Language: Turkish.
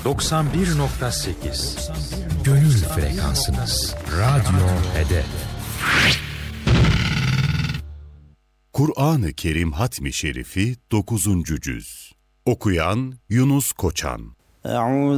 91.8 Gönül frekansınız. Radyo Hedef. Kur'an-ı Kerim Hatmi Şerifi 9. Cüz. Okuyan Yunus Koçan.